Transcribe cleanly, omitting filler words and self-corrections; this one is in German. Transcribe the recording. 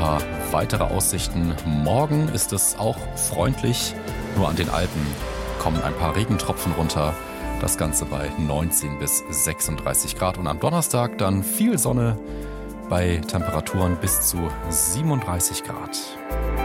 paar weitere Aussichten. Morgen ist es auch freundlich, nur an den Alpen kommen ein paar Regentropfen runter. Das Ganze bei 19 bis 36 Grad. Und am Donnerstag dann viel Sonne bei Temperaturen bis zu 37 Grad.